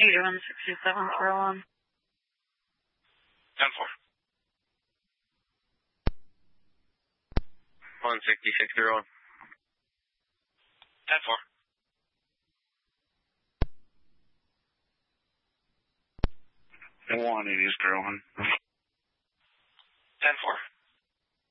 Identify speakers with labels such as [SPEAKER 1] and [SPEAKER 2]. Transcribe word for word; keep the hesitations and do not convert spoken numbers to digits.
[SPEAKER 1] eighty-one sixty-seven, zero one.
[SPEAKER 2] ten four. one sixty-six, zero one. ten four.
[SPEAKER 3] one eighty, zero one.